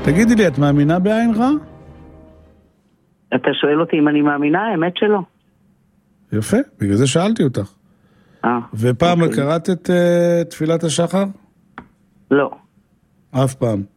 תגידי לי, את מאמינה בעין רע? אתה שואל אותי אם אני מאמינה? האמת שלא. יפה, בגלל זה שאלתי אותך. ופעם קראת את תפילת השחר? לא. אף פעם.